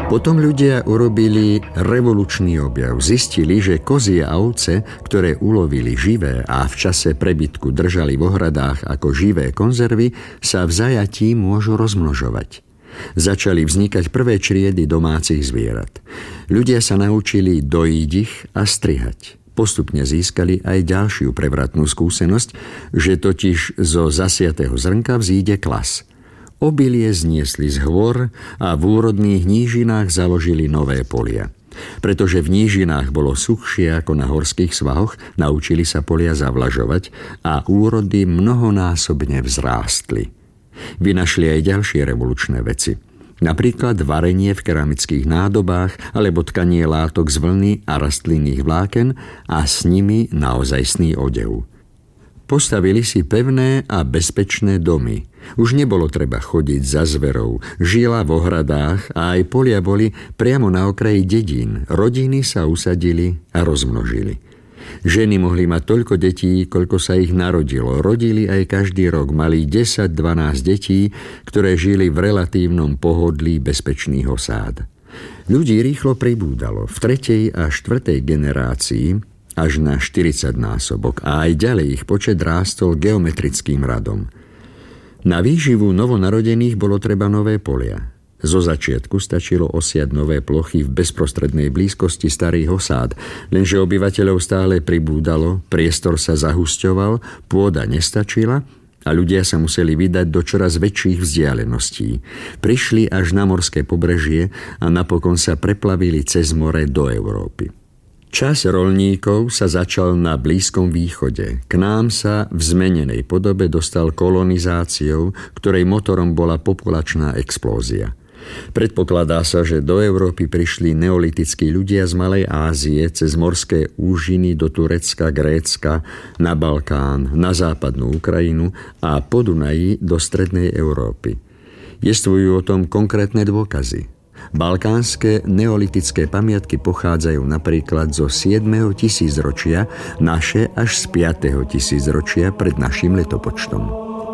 Potom ľudia urobili revolučný objav. Zistili, že kozy a ovce, ktoré ulovili živé a v čase prebytku držali v ohradách ako živé konzervy, sa v zajatí môžu rozmnožovať. Začali vznikať prvé čriedy domácich zvierat. Ľudia sa naučili dojiť ich a strihať. Postupne získali aj ďalšiu prevratnú skúsenosť, že totiž zo zasiatého zrnka vzíde klas. Obilie zniesli z hôr a v úrodných nížinách založili nové polia. Pretože v nížinách bolo suchšie ako na horských svahoch, naučili sa polia zavlažovať a úrody mnohonásobne vzrástli. Vynašli aj ďalšie revolučné veci. Napríklad varenie v keramických nádobách alebo tkanie látok z vlny a rastlinných vláken a s nimi naozajstný odev. Postavili si pevné a bezpečné domy. Už nebolo treba chodiť za zverou, žila v ohradách a aj polia boli priamo na okraji dedín. Rodiny sa usadili a rozmnožili. Ženy mohli mať toľko detí, koľko sa ich narodilo. Rodili aj každý rok, mali 10-12 detí, ktoré žili v relatívnom pohodlí bezpečných osád. Ľudí rýchlo pribúdalo. V 3. a 4. generácii až na 40-násobok a aj ďalej ich počet rástol geometrickým radom. Na výživu novonarodených bolo treba nové polia. Zo začiatku stačilo osiať nové plochy v bezprostrednej blízkosti starých osád, lenže obyvateľov stále pribúdalo, priestor sa zahusťoval, pôda nestačila a ľudia sa museli vydať do čoraz väčších vzdialeností. Prišli až na morské pobrežie a napokon sa preplavili cez more do Európy. Čas roľníkov sa začal na Blízkom východe. K nám sa v zmenenej podobe dostal kolonizáciou, ktorej motorom bola populačná explózia. Predpokladá sa, že do Európy prišli neolitickí ľudia z Malej Ázie cez morské úžiny do Turecka, Grécka, na Balkán, na západnú Ukrajinu a po Dunaji do strednej Európy. Jestvujú o tom konkrétne dôkazy. Balkánske neolitické pamiatky pochádzajú napríklad zo 7. tisícročia, naše až z 5. tisícročia pred našim letopočtom.